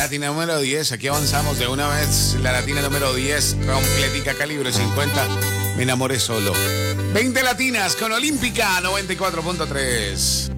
Latina número 10, aquí avanzamos de una vez. La latina número 10, completica, calibre 50. Me enamoré solo. 20 latinas con Olímpica 94.3.